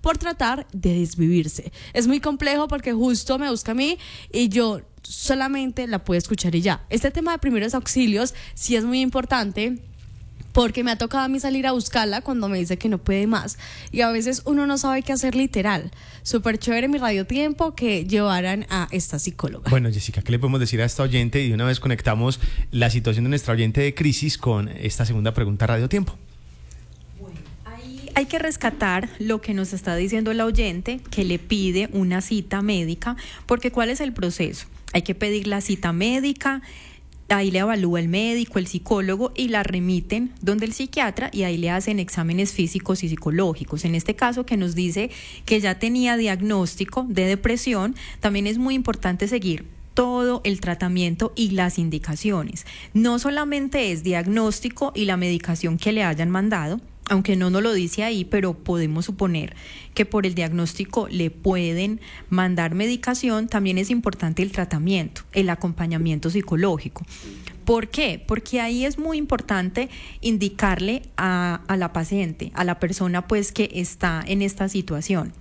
por tratar de desvivirse. Es muy complejo porque justo me busca a mí y yo solamente la puedo escuchar y ya. Este tema de primeros auxilios sí es muy importante, porque me ha tocado a mí salir a buscarla cuando me dice que no puede más. Y a veces uno no sabe qué hacer literal. Súper chévere mi Radio Tiempo que llevaran a esta psicóloga. Bueno, Jessica, ¿qué le podemos decir a esta oyente? Y de una vez conectamos la situación de nuestra oyente de crisis con esta segunda pregunta Radio Tiempo. Bueno, ahí hay que rescatar lo que nos está diciendo la oyente, que le pide una cita médica, porque ¿cuál es el proceso? Hay que pedir la cita médica. Ahí le evalúa el médico, el psicólogo y la remiten donde el psiquiatra y ahí le hacen exámenes físicos y psicológicos. En este caso que nos dice que ya tenía diagnóstico de depresión, también es muy importante seguir todo el tratamiento y las indicaciones. No solamente es diagnóstico y la medicación que le hayan mandado, aunque no nos lo dice ahí, pero podemos suponer que por el diagnóstico le pueden mandar medicación. También es importante el tratamiento, el acompañamiento psicológico. ¿Por qué? Porque ahí es muy importante indicarle a la paciente, a la persona pues que está en esta situación,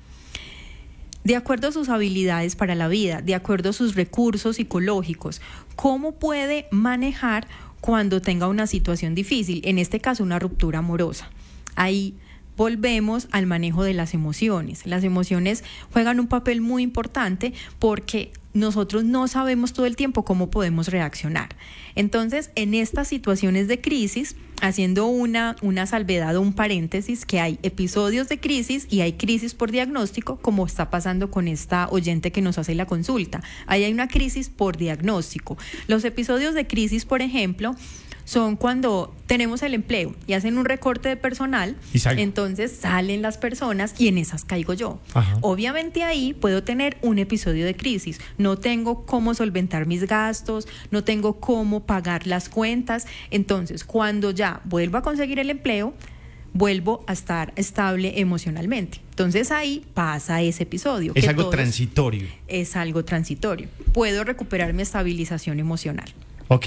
de acuerdo a sus habilidades para la vida, de acuerdo a sus recursos psicológicos, cómo puede manejar cuando tenga una situación difícil, en este caso una ruptura amorosa. Ahí volvemos al manejo de las emociones. Las emociones juegan un papel muy importante porque nosotros no sabemos todo el tiempo cómo podemos reaccionar. Entonces, en estas situaciones de crisis, haciendo una salvedad o un paréntesis, que hay episodios de crisis y hay crisis por diagnóstico, como está pasando con esta oyente que nos hace la consulta. Ahí hay una crisis por diagnóstico. Los episodios de crisis, por ejemplo, son cuando tenemos el empleo y hacen un recorte de personal, entonces salen las personas y en esas caigo yo. Ajá. Obviamente ahí puedo tener un episodio de crisis, no tengo cómo solventar mis gastos, no tengo cómo pagar las cuentas, entonces cuando ya vuelvo a conseguir el empleo, vuelvo a estar estable emocionalmente. Entonces ahí pasa ese episodio. Es algo transitorio. Es algo transitorio. Puedo recuperar mi estabilización emocional. Ok,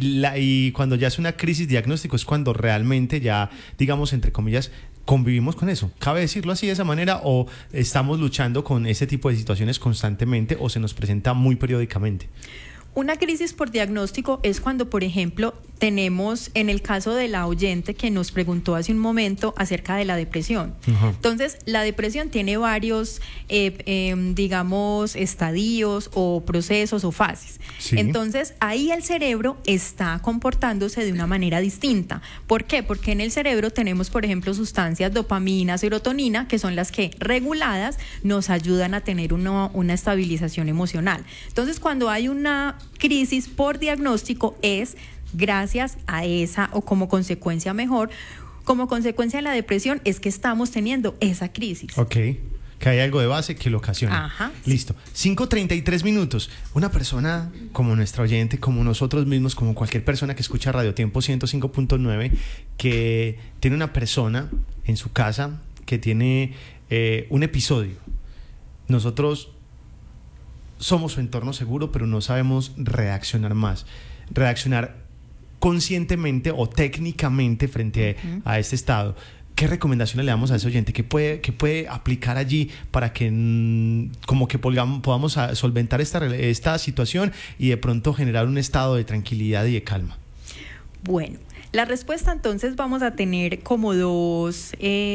y cuando ya es una crisis diagnóstico es cuando realmente ya, digamos, entre comillas, convivimos con eso. ¿Cabe decirlo así de esa manera o estamos luchando con ese tipo de situaciones constantemente o se nos presenta muy periódicamente? Una crisis por diagnóstico es cuando, por ejemplo, tenemos, en el caso de la oyente que nos preguntó hace un momento acerca de la depresión. Uh-huh. Entonces, la depresión tiene varios, digamos, estadios o procesos o fases. Sí. Entonces, ahí el cerebro está comportándose de una manera distinta. ¿Por qué? Porque en el cerebro tenemos, por ejemplo, sustancias dopamina, serotonina, que son las que reguladas nos ayudan a tener una estabilización emocional. Entonces, cuando hay una crisis por diagnóstico es gracias a esa o como consecuencia como consecuencia de la depresión es que estamos teniendo esa crisis. Ok, que hay algo de base que lo ocasiona. Ajá. Listo. 5:33 minutos. Una persona como nuestra oyente, como nosotros mismos, como cualquier persona que escucha Radio Tiempo 105.9, que tiene una persona en su casa que tiene un episodio. Nosotros somos su entorno seguro, pero no sabemos reaccionar conscientemente o técnicamente frente a este estado. ¿Qué recomendaciones le damos a ese oyente? ¿Qué puede aplicar allí para que como que podamos solventar esta situación y de pronto generar un estado de tranquilidad y de calma? Bueno, la respuesta entonces vamos a tener como dos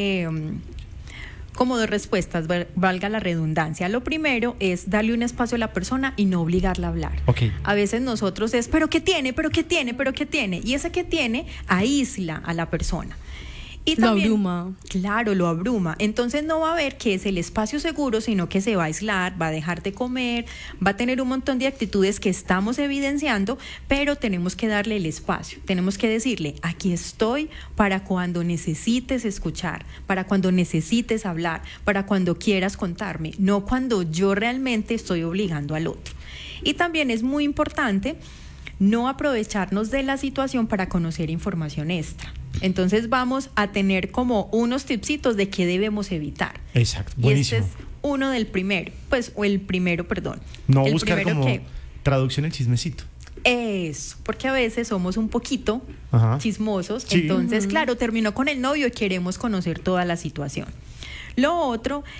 respuestas, valga la redundancia. Lo primero es darle un espacio a la persona y no obligarla a hablar. Okay. A veces nosotros es, ¿pero qué tiene? Y ese que tiene aísla a la persona. Y también, lo abruma. Claro, lo abruma. Entonces no va a ver que es el espacio seguro, sino que se va a aislar, va a dejar de comer, va a tener un montón de actitudes que estamos evidenciando, pero tenemos que darle el espacio. Tenemos que decirle, aquí estoy para cuando necesites escuchar, para cuando necesites hablar, para cuando quieras contarme, no cuando yo realmente estoy obligando al otro. Y también es muy importante no aprovecharnos de la situación para conocer información extra. Entonces vamos a tener como unos tipsitos de qué debemos evitar. Exacto, buenísimo. Y este es uno del primero, perdón. No buscar como traducción el chismecito. Eso, porque a veces somos un poquito chismosos, sí. Entonces, claro, terminó con el novio y queremos conocer toda la situación. Lo otro